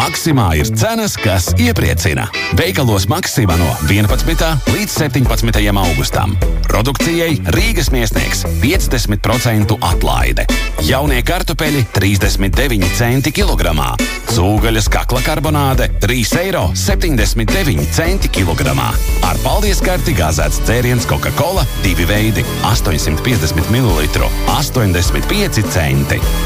Maksimā ir cenas, kas iepriecina. Veikalos Maksimā no 11. līdz 17. augustam. Produkcijai Rīgas Miesnieks 50% atlaide. Jaunie kartupeļi 39 centi kilogramā. Cūgaļas kakla karbonāde 3,79 eiro kilogramā. Ar paldies karti gāzēts dzēriens Coca-Cola 2 veidi 850 ml 85 centi.